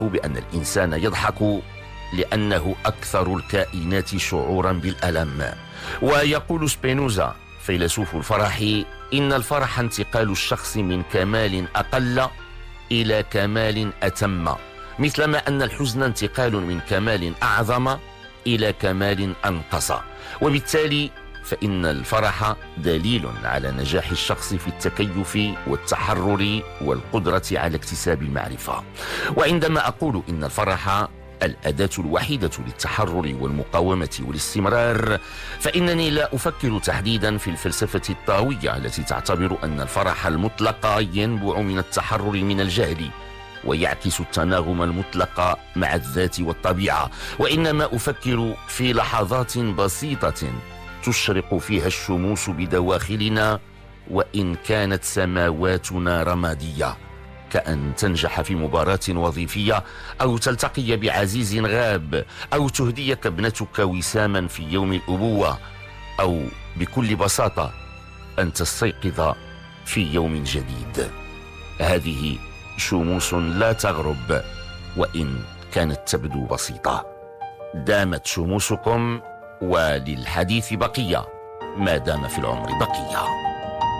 بأن الإنسان يضحك لأنه أكثر الكائنات شعورا بالألم. ويقول سبينوزا فيلسوف الفرح إن الفرح انتقال الشخص من كمال أقل إلى كمال أتم، مثلما أن الحزن انتقال من كمال أعظم إلى كمال أنقص. وبالتالي فإن الفرح دليل على نجاح الشخص في التكيف والتحرر والقدرة على اكتساب المعرفة. وعندما أقول إن الفرح الأداة الوحيدة للتحرر والمقاومة والاستمرار، فإنني لا أفكر تحديدا في الفلسفة الطاوية التي تعتبر أن الفرح المطلق ينبع من التحرر من الجهل ويعكس التناغم المطلق مع الذات والطبيعة، وإنما أفكر في لحظات بسيطة تشرق فيها الشموس بدواخلنا وإن كانت سماواتنا رمادية، كأن تنجح في مباراة وظيفية، أو تلتقي بعزيز غاب، أو تهديك ابنتك وساما في يوم الأبوة، أو بكل بساطة أن تستيقظ في يوم جديد. هذه شموس لا تغرب وإن كانت تبدو بسيطة. دامت شموسكم، وللحديث بقية ما دام في العمر بقية.